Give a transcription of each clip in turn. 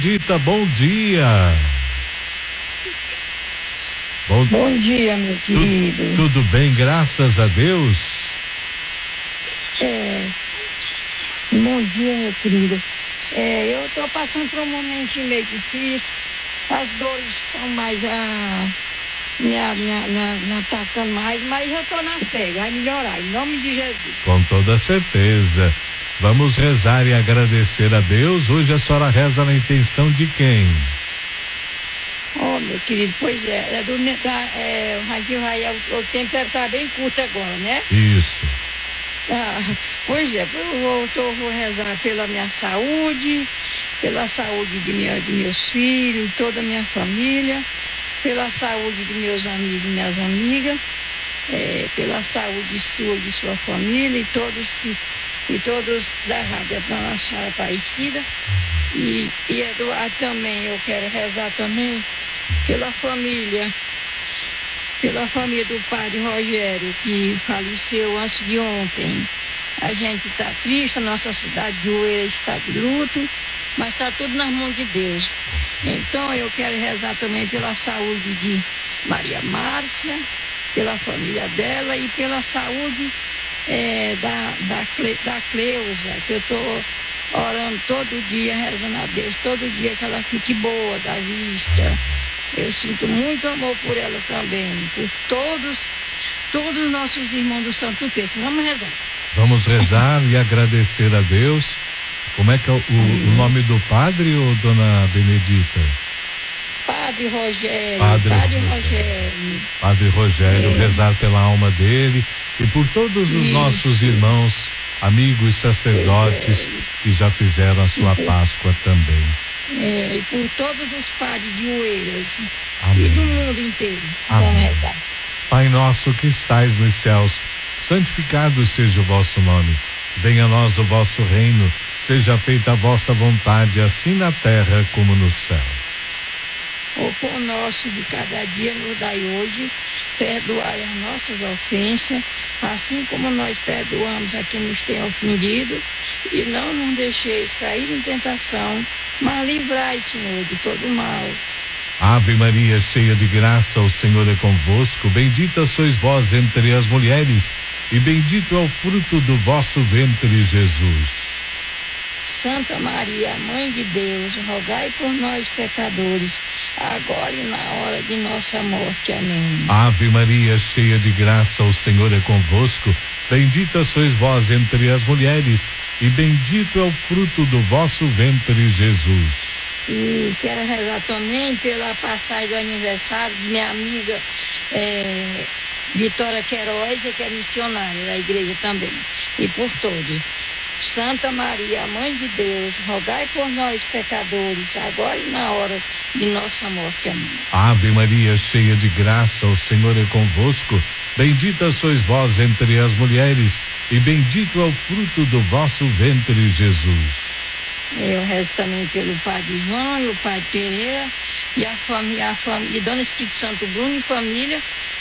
Dita, bom dia. Bom dia, meu querido. Tudo bem, graças a Deus. Bom dia, meu querido. Eu estou passando por um momento meio difícil. As dores estão mais me atacando mais, mas eu estou na fé, vai melhorar, em nome de Jesus. Com toda certeza. Vamos rezar e agradecer a Deus. Hoje a senhora reza na intenção de quem? Meu querido, pois o Rádio Raia, o tempo deve estar bem curto agora, né? Isso. Pois é, eu vou rezar pela minha saúde, pela saúde de meus filhos, toda a minha família, pela saúde de meus amigos e minhas amigas, pela saúde sua e de sua família e todos da Rádio Nossa Senhora Aparecida. E também, eu quero rezar também pela família do padre Rogério, que faleceu antes de ontem. A gente está triste, a nossa cidade de Oeiras está de luto, mas está tudo nas mãos de Deus. Então eu quero rezar também pela saúde de Maria Márcia, pela família dela e pela saúde da Cleusa, que eu estou orando todo dia, rezando a Deus, todo dia que ela fique boa da vista. Eu sinto muito amor por ela também, por todos os nossos irmãos do Santo Terço. Vamos rezar. Vamos rezar e agradecer a Deus. Como é que é o nome do padre, ou dona Benedita? Padre Rogério. Padre Rogério, rezar pela alma dele e por todos os nossos irmãos, amigos, sacerdotes que já fizeram a sua Páscoa também. E por todos os padres de Oeiras. Amém. E do mundo inteiro. Amém. Vamos rezar. Pai nosso que estais nos céus, santificado seja o vosso nome. Venha a nós o vosso reino. Seja feita a vossa vontade, assim na terra como no céu. O pão nosso de cada dia nos dai hoje, perdoai as nossas ofensas, assim como nós perdoamos a quem nos tem ofendido, e não nos deixeis cair em tentação, mas livrai, Senhor, de todo mal. Ave Maria, cheia de graça, o Senhor é convosco. Bendita sois vós entre as mulheres, e bendito é o fruto do vosso ventre, Jesus. Santa Maria, Mãe de Deus, rogai por nós, pecadores, agora e na hora de nossa morte. Amém. Ave Maria, cheia de graça, o Senhor é convosco. Bendita sois vós entre as mulheres, e bendito é o fruto do vosso ventre, Jesus. E quero rezar também pela passagem do aniversário de minha amiga Vitória Queiroz, que é missionária da igreja também, e por todos. Santa Maria, Mãe de Deus, rogai por nós, pecadores, agora e na hora de nossa morte. Amém. Ave Maria, cheia de graça, o Senhor é convosco. Bendita sois vós entre as mulheres, e bendito é o fruto do vosso ventre, Jesus. Eu rezo também pelo Padre João e o Padre Pereira e a família de Dona Espírito Santo Bruno e família,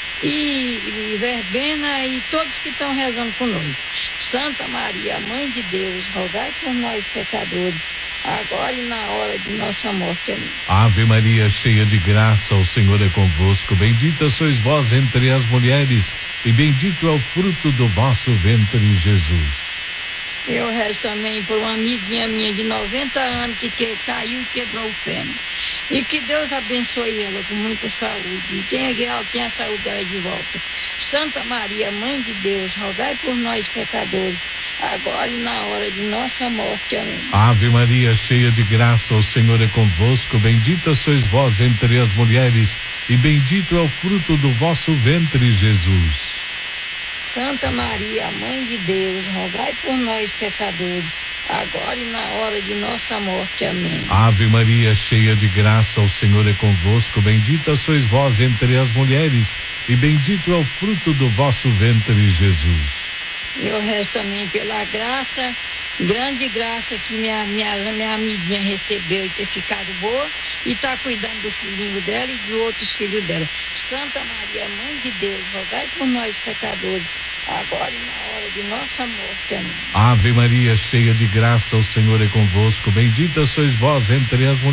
e Verbena e todos que estão rezando conosco. Santa Maria, Mãe de Deus, rogai por nós, pecadores, agora e na hora de nossa morte. Amém. Ave Maria, cheia de graça, o Senhor é convosco. Bendita sois vós entre as mulheres, e bendito é o fruto do vosso ventre, Jesus. Eu rezo também por uma amiguinha minha de 90 anos que caiu e quebrou o fêmur. E que Deus abençoe ela com muita saúde. E ela tenha a saúde dela de volta. Santa Maria, Mãe de Deus, rogai por nós, pecadores, agora e na hora de nossa morte. Amém. Ave Maria, cheia de graça, o Senhor é convosco. Bendita sois vós entre as mulheres, e bendito é o fruto do vosso ventre, Jesus. Santa Maria, Mãe de Deus, rogai por nós, pecadores, agora e na hora de nossa morte. Amém. Ave Maria, cheia de graça, o Senhor é convosco. Bendita sois vós entre as mulheres, e bendito é o fruto do vosso ventre, Jesus. Eu rezo também pela graça, grande graça que minha amiguinha recebeu e ter ficado boa e está cuidando do filhinho dela e de outros filhos dela. Santa Maria, Mãe de Deus, rogai por nós, pecadores, agora e na hora de nossa morte. Amém. Ave Maria, cheia de graça, o Senhor é convosco. Bendita sois vós entre as mulheres.